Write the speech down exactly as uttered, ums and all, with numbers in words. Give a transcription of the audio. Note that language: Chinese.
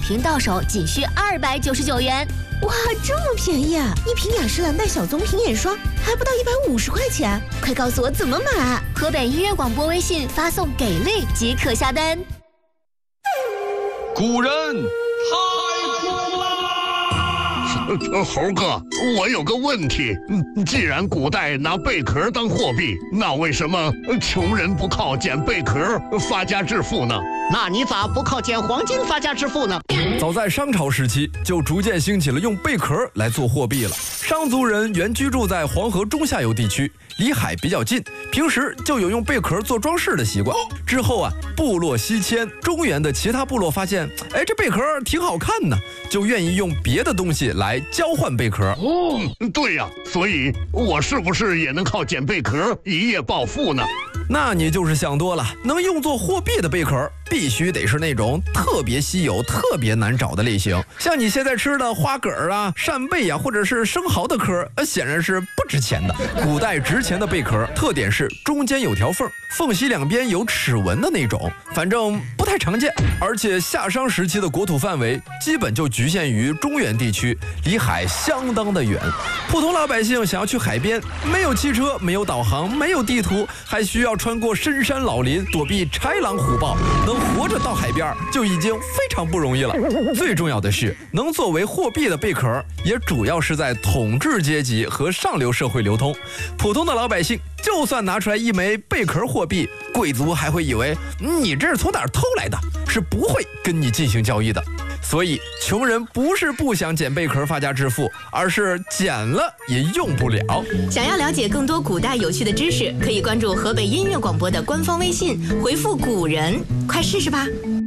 瓶到手仅需二百九十九元。 哇，这么便宜啊！一瓶雅诗兰黛小棕瓶眼霜还不到一百五十块钱，快告诉我怎么买！ 河北音乐广播微信发送“给力”即可下单。 古人太苦啦！ 猴哥，我有个问题，既然古代拿贝壳当货币，那为什么穷人不靠捡贝壳发家致富呢？ 那你咋不靠捡黄金发家致富呢？ 早在商朝时期，就逐渐兴起了用贝壳来做货币了。商族人原居住在黄河中下游地区，离海比较近，平时就有用贝壳做装饰的习惯。之后啊，部落西迁，中原的其他部落发现，哎，这贝壳挺好看呢，就愿意用别的东西来交换贝壳。 哦，对呀，所以我是不是也能靠捡贝壳一夜暴富呢？ 那你就是想多了，能用作货币的贝壳必须得是那种特别稀有、特别难找的类型。像你现在吃的花蛤啊、扇贝啊，或者是生蚝的壳，呃，显然是不值钱的。古代值钱的贝壳特点是中间有条缝，缝隙两边有齿纹的那种，反正不太常见。而且夏商时期的国土范围基本就局限于中原地区，离海相当的远。普通老百姓想要去海边，没有汽车，没有导航，没有地图，还需要穿过深山老林，躲避豺狼虎豹，能活着到海边就已经非常不容易了。最重要的是，能作为货币的贝壳也主要是在统治阶级和上流社会流通。普通的老百姓就算拿出来一枚贝壳货币，贵族还会以为你这是从哪儿偷来的，是不会跟你进行交易的。所以穷人不是不想捡贝壳发家致富，而是捡了也用不了。 想要了解更多古代有趣的知识，可以关注河北音乐广播的官方微信，回复古人，快试试吧。